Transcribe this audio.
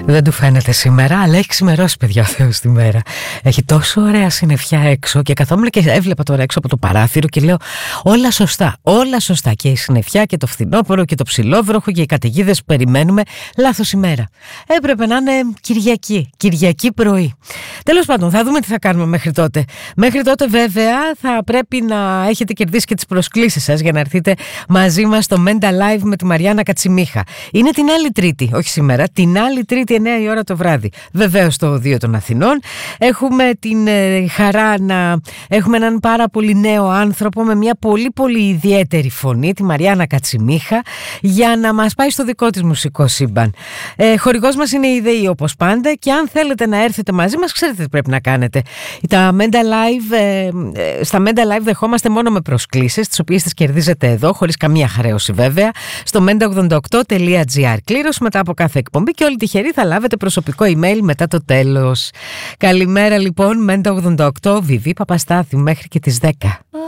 Δεν του φαίνεται σήμερα, αλλά έχει ξημερώσει, παιδιά, ο Θεός τη μέρα. Έχει τόσο ωραία συννεφιά έξω και καθόμουν και έβλεπα τώρα έξω από το παράθυρο και λέω όλα σωστά, όλα σωστά. Και η συννεφιά και το φθινόπωρο και το ψηλόβροχο και οι καταιγίδες που περιμένουμε, λάθος ημέρα. Έπρεπε να είναι Κυριακή πρωί. Τέλος πάντων, θα δούμε τι θα κάνουμε μέχρι τότε. Μέχρι τότε, βέβαια, θα πρέπει να έχετε κερδίσει και τις προσκλήσεις σας για να έρθετε μαζί μας στο Mental Live με τη Μαριάννα Κατσιμίχα. Είναι την άλλη Τρίτη, όχι σήμερα, την άλλη Τρίτη 9 η ώρα το βράδυ. Βεβαίως στο Οδείο των Αθηνών. Έχουμε την χαρά να έχουμε έναν πάρα πολύ νέο άνθρωπο με μια πολύ πολύ ιδιαίτερη φωνή, τη Μαριάννα Κατσιμίχα, για να μας πάει στο δικό της μουσικό σύμπαν. Χορηγός μας είναι η ΔΕΗ, όπως πάντα, και αν θέλετε να έρθετε μαζί μας, ξέρετε τι πρέπει να κάνετε. Στα Mental Live δεχόμαστε μόνο με προσκλήσεις, τις οποίες τις κερδίζετε εδώ, χωρίς καμία χρέωση βέβαια, στο menta88.gr. Κλήρωση μετά από κάθε εκπομπή και όλοι τυχεροί θα λάβετε προσωπικό email μετά το τέλος. Καλημέρα λοιπόν, Menta88, Βιβί Παπαστάθη, μέχρι και τις 10.